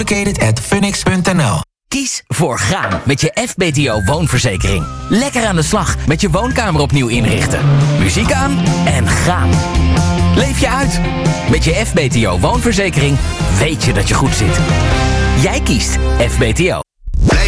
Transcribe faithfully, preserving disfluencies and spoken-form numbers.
located at phoenix punt n l. Kies voor gaan met je F B T O woonverzekering. Lekker aan de slag met je woonkamer opnieuw inrichten. Muziek aan en gaan. Leef je uit. Met je F B T O woonverzekering weet je dat je goed zit. Jij kiest F B T O.